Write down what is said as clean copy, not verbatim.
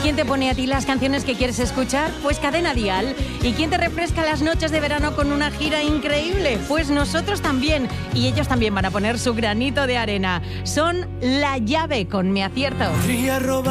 quién te pone a ti las canciones que quieres escuchar? Pues Cadena Dial. ¿Y quién te refresca las noches de verano con una gira increíble? Pues nosotros también. Y ellos también van a poner su granito de arena. Son La Llave con Me Acierto.